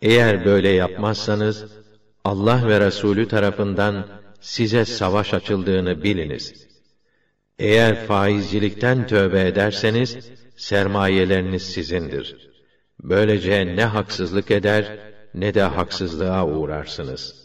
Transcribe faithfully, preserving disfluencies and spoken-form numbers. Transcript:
Eğer böyle yapmazsanız, Allah ve Resulü tarafından size savaş açıldığını biliniz. Eğer faizcilikten tövbe ederseniz, sermayeleriniz sizindir. Böylece ne haksızlık eder, ne de haksızlığa uğrarsınız.